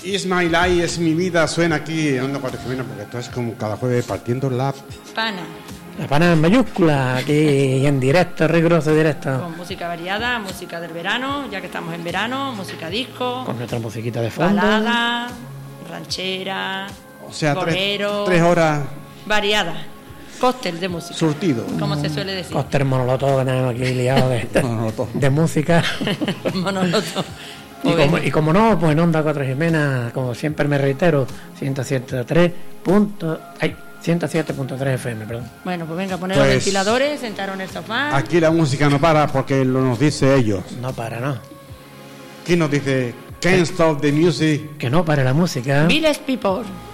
Is My Life, es mi vida, suena aquí en Onda Cuatro Jimena, porque esto es como cada jueves partiendo la pana. La pana en mayúscula, aquí en directo, riguroso directo. Con música variada, música del verano, ya que estamos en verano, música disco. Con nuestra musiquita de fondo. Balada, ranchera, o sea, bolero. 3 horas. Variada. Cóctel de música. Surtido. Como se suele decir. Cóctel monoloto que tenemos aquí liado de música. Monoloto. Y como no, pues en Onda Cuatro Jimena, como siempre me reitero, 107.3 FM, perdón. Bueno, pues venga, poner los ventiladores, sentaros en el sofá. Aquí la música no para porque lo nos dice ellos. No para, no. ¿Quién nos dice? Can't stop the music. Que no pare la música. Village People.